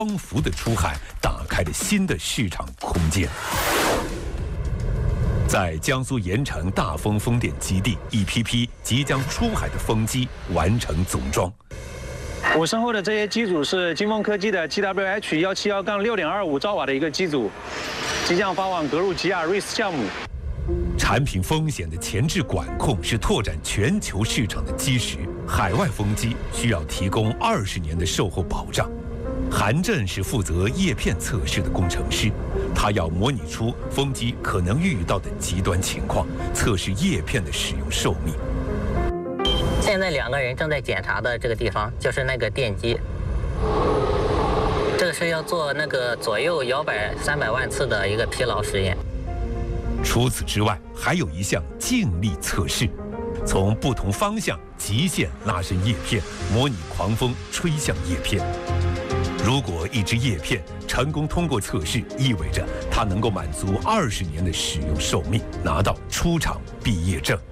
光伏的出海打开了新的市场空间。在江苏盐城大丰风电基地，一批批即将出海的风机完成组装。 我身后的这些机组是金风科技的 GWH171-6.25兆瓦的一个机组，即将发往格鲁吉亚 RIS 项目。 产品风险的前置管控是拓展全球市场的基石。海外风机需要提供20年的售后保障。韩震是负责叶片测试的工程师，他要模拟出风机可能遇到的极端情况，测试叶片的使用寿命。 现在2个人正在检查的这个地方就是那个电机，这个是要做那个左右摇摆300万次的一个疲劳实验。 除此之外，还有一项静力测试，从不同方向极限拉伸叶片，模拟狂风吹向叶片。如果一只叶片成功通过测试，意味着它能够满足20年的使用寿命，拿到出厂毕业证。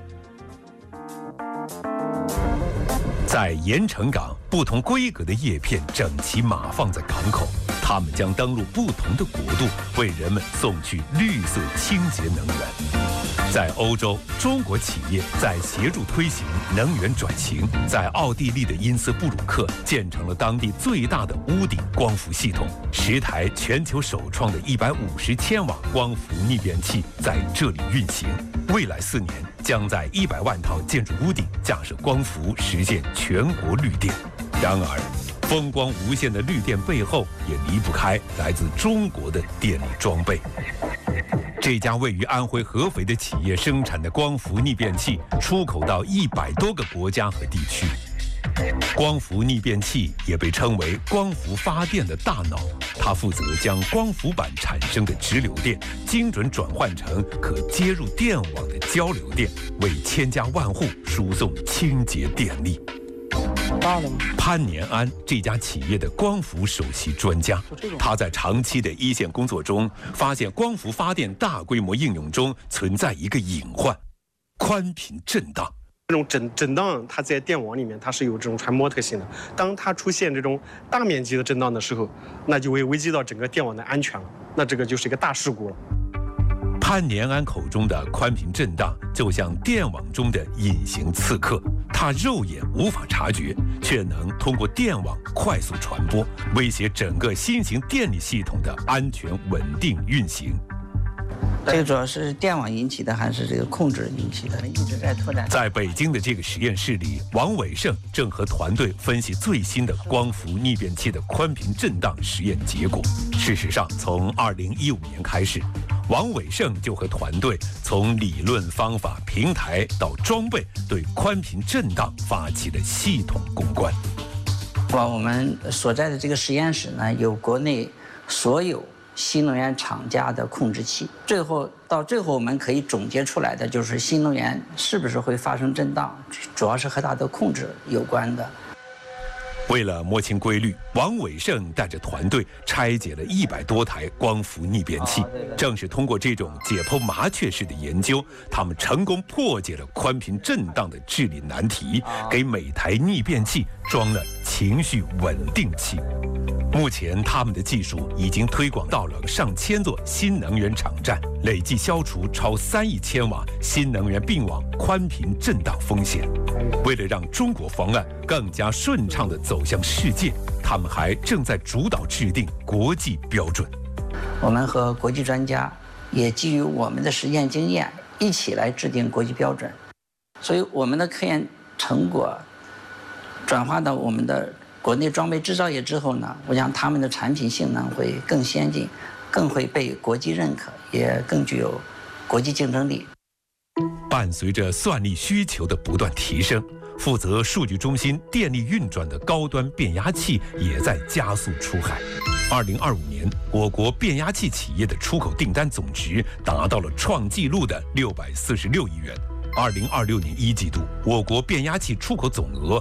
在盐城港，不同规格的叶片整齐码放在港口，它们将登陆不同的国度，为人们送去绿色清洁能源。在欧洲，中国企业在协助推行能源转型。在奥地利的因斯布鲁克建成了当地最大的屋顶光伏系统，10台全球首创的150千瓦光伏逆变器在这里运行。未来4年将在100万套建筑屋顶架设光伏，实现全国绿电。然而，风光无限的绿电背后，也离不开来自中国的电力装备。这家位于安徽合肥的企业生产的光伏逆变器，出口到100多个国家和地区。光伏逆变器也被称为光伏发电的大脑，它负责将光伏板产生的直流电精准转换成可接入电网的交流电，为千家万户输送清洁电力。潘年安这家企业的光伏首席专家，他在长期的一线工作中发现，光伏发电大规模应用中存在一个隐患：宽频震荡。 这种震荡，它在电网里面它是有这种传播特性的。当它出现这种大面积的震荡的时候，那就会危及到整个电网的安全了，那这个就是一个大事故了。 潘年安口中的宽频震荡，就像电网中的隐形刺客，它肉眼无法察觉，却能通过电网快速传播，威胁整个新型电力系统的安全稳定运行。 这个主要是电网引起的，还是这个控制引起的？一直在拓展。 在北京的这个实验室里，王伟胜正和团队分析最新的光伏逆变器的宽频震荡实验结果。事实上，从2015年开始，王伟胜就和团队从理论、方法、平台到装备，对宽频震荡发起了系统攻关。 我们所在的这个实验室呢，有国内所有新能源厂家的控制器，到最后我们可以总结出来的就是新能源是不是会发生震荡，主要是和它的控制有关的。 为了摸清规律，王伟胜带着团队拆解了100多台光伏逆变器。正是通过这种解剖麻雀式的研究，他们成功破解了宽频震荡的治理难题，给每台逆变器装了情绪稳定器。目前，他们的技术已经推广到了上千座新能源场站，累计消除超3亿千瓦新能源并网宽频震荡风险。为了让中国方案更加顺畅地走向世界，他们还正在主导制定国际标准。 我们和国际专家也基于我们的实验经验，一起来制定国际标准。所以，我们的科研成果转化到我们的国内装备制造业之后呢，我想他们的产品性能会更先进，更会被国际认可，也更具有国际竞争力。 伴随着算力需求的不断提升，负责数据中心电力运转的高端变压器也在加速出海。2025年，我国变压器企业的出口订单总值达到了创纪录的646亿元。2026年1季度，我国变压器出口总额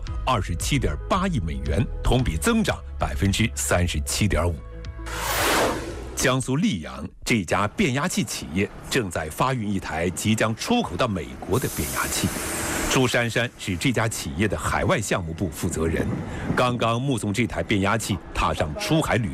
27.8亿美元，同比增长37.5%。江苏溧阳这家变压器企业正在发运一台即将出口到美国的变压器。 朱珊珊是这家企业的海外项目部负责人，刚刚目送这台变压器踏上出海旅